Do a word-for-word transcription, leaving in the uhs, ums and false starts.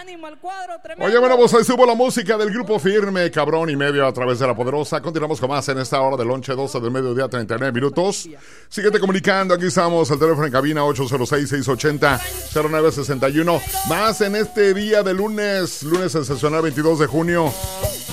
ánimo al cuadro, tremendo. Oye, bueno, pues ahí subo la música del Grupo Firme, Cabrón y Medio a través de La Poderosa. Continuamos con más en esta hora del lonche, doce del mediodía, treinta y nueve minutos. Síguete comunicando, aquí estamos, el teléfono en cabina ocho cero seis, seis ocho cero, cero nueve seis uno. Más en este día de lunes, lunes sensacional veintidós de junio.